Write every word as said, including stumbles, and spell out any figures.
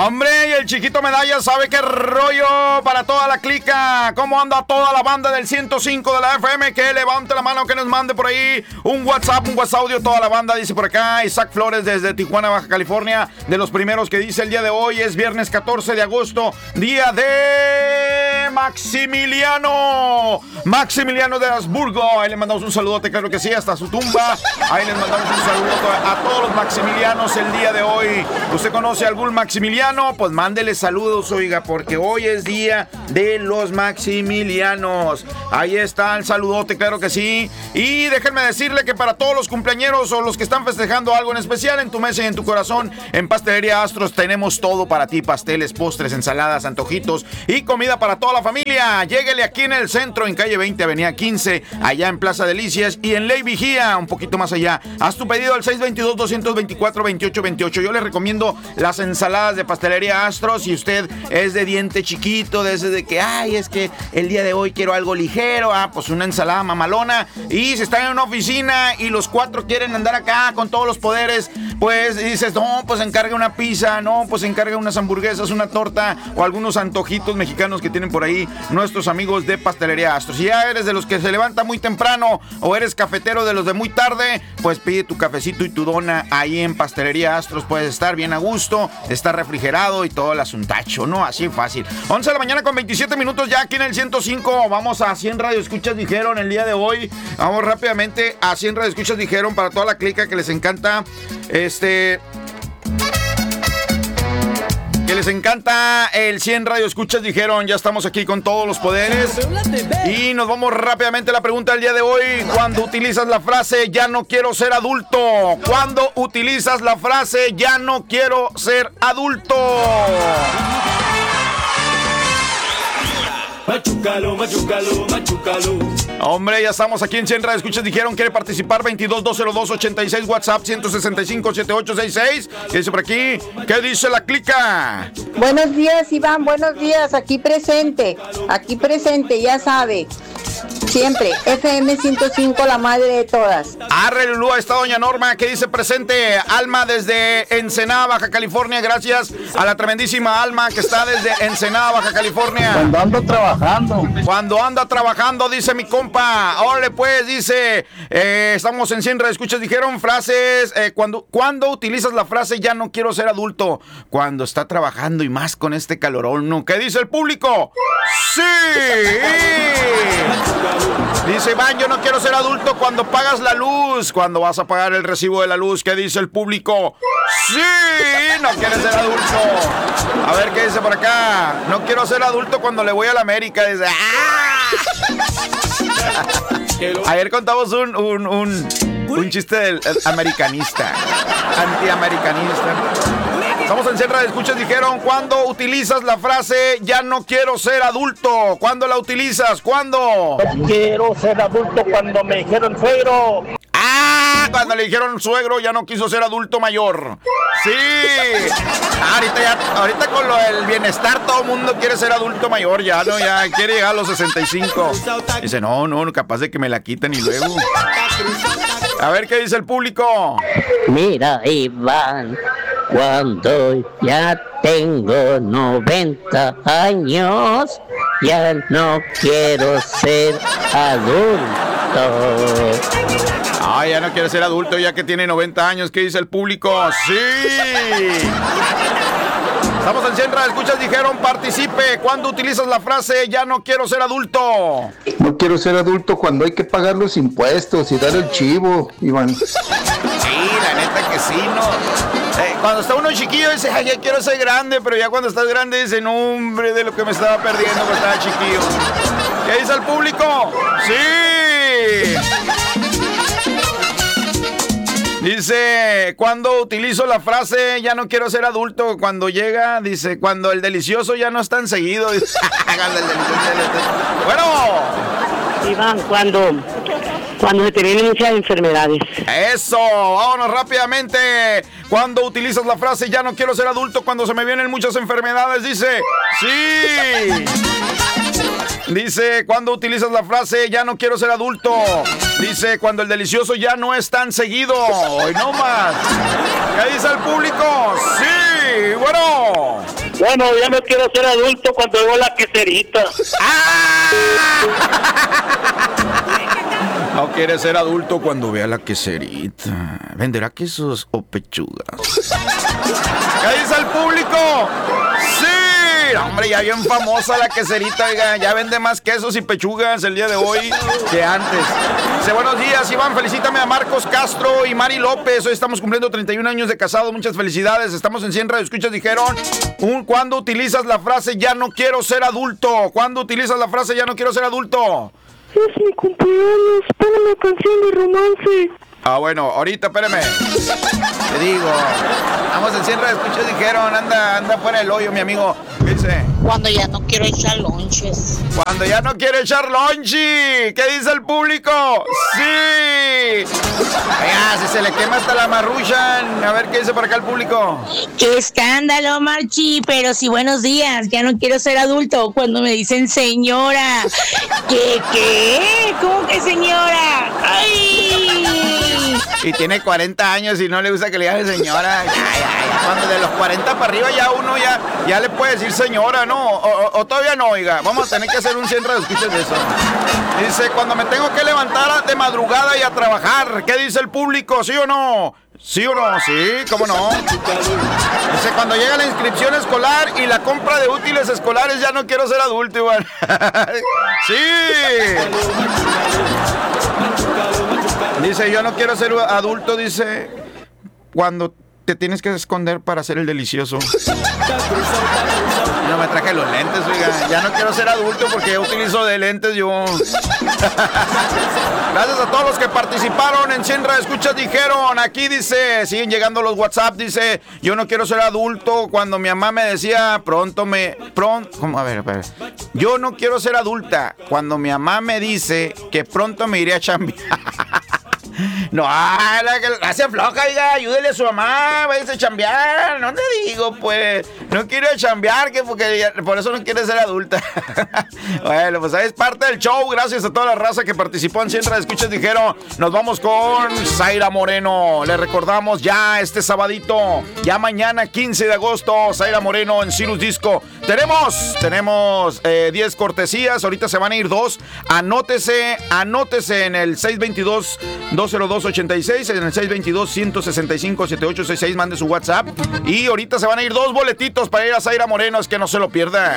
Hombre, y el chiquito Medalla sabe qué rollo para toda la clica. ¿Cómo anda toda la banda del ciento cinco de la F M? Que levante la mano, que nos mande por ahí un WhatsApp, un WhatsApp audio. Toda la banda dice por acá. Isaac Flores desde Tijuana, Baja California. De los primeros que dice el día de hoy es viernes catorce de agosto. Día de Maximiliano. Maximiliano de Habsburgo. Ahí le mandamos un saludote, claro que sí, hasta su tumba. Ahí les mandamos un saludo a todos los Maximilianos el día de hoy. ¿Usted conoce algún Maximiliano? Pues mándele saludos, oiga, porque hoy es día de los Maximilianos. Ahí está el saludote, claro que sí. Y déjenme decirle que para todos los cumpleañeros o los que están festejando algo en especial en tu mesa y en tu corazón, en Pastelería Astros tenemos todo para ti: pasteles, postres, ensaladas, antojitos y comida para toda la familia. Lléguele aquí en el centro, en calle veinte, avenida quince, allá en Plaza Delicias, y en Ley Vigía, un poquito más allá. Haz tu pedido al seis dos dos, dos dos cuatro, dos ocho dos ocho. Yo les recomiendo las ensaladas de Pastelería Astros. Si usted es de diente chiquito, desde de que, ay, es que el día de hoy quiero algo ligero, ah, pues una ensalada mamalona. Y si están en una oficina y los cuatro quieren andar acá con todos los poderes, pues dices, no, pues encarga una pizza, no, pues encarga unas hamburguesas, una torta o algunos antojitos mexicanos que tienen por ahí nuestros amigos de Pastelería Astros. Si ya eres de los que se levanta muy temprano o eres cafetero de los de muy tarde, pues pide tu cafecito y tu dona ahí en Pastelería Astros. Puedes estar bien a gusto, está refrigerado y todo el asuntacho, ¿no? Así fácil. once de la mañana con veintisiete minutos ya aquí en el ciento cinco. Vamos a cien radioescuchas dijeron el día de hoy. Vamos rápidamente a cien radioescuchas dijeron para toda la clica que les encanta este... que les encanta el cien radioescuchas dijeron. Ya estamos aquí con todos los poderes y nos vamos rápidamente a la pregunta del día de hoy. ¿Cuándo utilizas la frase ya no quiero ser adulto? ¿Cuándo utilizas la frase ya no quiero ser adulto? Machucalo, machucalo, machucalo. Hombre, ya estamos aquí en cien radioescuchas dijeron. ¿Quiere participar? veintidós, dos cero dos, ochenta y seis, WhatsApp ciento sesenta y cinco, setenta y ocho sesenta y seis. ¿Qué dice por aquí? ¿Qué dice la clica? Buenos días, Iván, buenos días. Aquí presente, aquí presente, ya sabe. Siempre, F M ciento cinco, la madre de todas. Arre, Lulú, ahí está doña Norma, que dice presente. Alma desde Ensenada, Baja California. Gracias a la tremendísima Alma que está desde Ensenada, Baja California. Cuando ando trabajando. Cuando anda trabajando, dice mi compa. Órale, pues, dice, eh, estamos en cien radioescuchas dijeron frases. Eh, cuando, cuando utilizas la frase ya no quiero ser adulto? Cuando está trabajando y más con este calorón, ¿no? ¿Qué dice el público? ¡Sí! Dice Iván, yo no quiero ser adulto cuando pagas la luz. Cuando vas a pagar el recibo de la luz. ¿Qué dice el público? ¡Sí! No quieres ser adulto. A ver, ¿qué dice por acá? No quiero ser adulto cuando le voy a la América. Dice, ¡ah! Ayer contamos un, un, un, un chiste del americanista, antiamericanista. Estamos en cien radioescuchas dijeron. ¿Cuándo utilizas la frase ya no quiero ser adulto? ¿Cuándo la utilizas? ¿Cuándo? No quiero ser adulto cuando me dijeron suegro. Ah, cuando le dijeron suegro ya no quiso ser adulto mayor. Sí. Ahorita ya, ahorita con lo del bienestar todo el mundo quiere ser adulto mayor ya, ¿no? Ya quiere llegar a los sesenta y cinco. Dice, no, no, capaz de que me la quiten y luego. A ver qué dice el público. Mira, Iván, cuando ya tengo noventa años, ya no quiero ser adulto. Ay, ya no quiere ser adulto ya que tiene noventa años. ¿Qué dice el público? ¡Sí! Estamos en cien radioescuchas dijeron, participe. ¿Cuándo utilizas la frase ya no quiero ser adulto? No quiero ser adulto cuando hay que pagar los impuestos y dar el chivo, Iván. Sí, la neta que sí, ¿no? Eh, cuando está uno chiquillo dice, ay, ya quiero ser grande, pero ya cuando estás grande dice, no, hombre, de lo que me estaba perdiendo cuando estaba chiquillo. ¿Qué dice el público? ¡Sí! Dice, cuando utilizo la frase ya no quiero ser adulto, cuando llega, dice, cuando el delicioso ya no es tan seguido. Dice, bueno. Iván, cuando, cuando se te vienen muchas enfermedades. Eso, vámonos rápidamente. Cuando utilizas la frase ya no quiero ser adulto, cuando se me vienen muchas enfermedades, dice, sí. Dice, cuando utilizas la frase ya no quiero ser adulto. Dice, cuando el delicioso ya no es tan seguido. Hoy no más. ¿Qué dice el público? Sí, bueno. Bueno, ya no quiero ser adulto cuando veo la queserita. ¡Ah! No quiere ser adulto cuando vea la queserita. ¿Venderá quesos o pechugas? ¿Qué dice el público? ¡Sí! Hombre, ya bien famosa la queserita, oiga. Ya vende más quesos y pechugas el día de hoy que antes. Dice, buenos días, Iván. Felicítame a Marcos Castro y Mari López. Hoy estamos cumpliendo treinta y un años de casados. Muchas felicidades. Estamos en cien Radio Escuchas. Dijeron, un, ¿cuándo utilizas la frase ya no quiero ser adulto? ¿Cuándo utilizas la frase ya no quiero ser adulto? Es mi cumpleaños, ponme canción de romance. Ah, bueno, ahorita, espérame. Te digo, vamos en cien Radio Escuchas. Dijeron, anda, anda fuera del hoyo, mi amigo. Dice, cuando ya no quiero echar lonches. Cuando ya no quiere echar lonchi. ¿Qué dice el público? ¡Sí! Oiga, si se le quema hasta la marruchan. A ver, ¿qué dice por acá el público? ¡Qué escándalo, Marchi! Pero sí, buenos días. Ya no quiero ser adulto cuando me dicen señora. ¿Qué, qué? ¿Cómo que señora? ¡Ay! Y tiene cuarenta años y no le gusta que le llame señora. Ya, ya, ya. Cuando de los cuarenta para arriba ya uno ya, ya le puede decir señora, ¿no? O, o, o todavía no, oiga. Vamos a tener que hacer un centro de escuchas de eso. Dice, cuando me tengo que levantar de madrugada y a trabajar. ¿Qué dice el público? ¿Sí o no? ¿Sí o no? Sí, ¿cómo no? Dice, cuando llega la inscripción escolar y la compra de útiles escolares, ya no quiero ser adulto igual. ¡Sí! Dice, yo no quiero ser adulto, dice, cuando te tienes que esconder para hacer el delicioso. No me traje los lentes, oiga. Ya no quiero ser adulto porque yo utilizo de lentes yo. Gracias a todos los que participaron en cien Radio Escuchas. Dijeron, aquí dice, siguen llegando los WhatsApp, dice, yo no quiero ser adulto cuando mi mamá me decía, pronto me, pronto, ¿cómo? A ver, a ver. Yo no quiero ser adulta cuando mi mamá me dice que pronto me iré a chambear. No, la que hace floja, oiga, ayúdele a su mamá, váyase a chambear, no te digo, pues, no quiere chambear, que porque por eso no quiere ser adulta. Bueno, pues ahí es parte del show, gracias a toda la raza que participó en cien Radio Escuchas. Dijeron, nos vamos con Zaira Moreno, le recordamos ya este sabadito, ya mañana quince de agosto, Zaira Moreno en Cirrus Disco. Tenemos, tenemos eh, diez cortesías, ahorita se van a ir dos, anótese, anótese en el seis dos dos, dos cero dos, ocho seis, en el seis dos dos, uno seis cinco, siete ocho seis seis, mande su WhatsApp y ahorita se van a ir dos boletitos para ir a Zaira Moreno, es que no se lo pierda.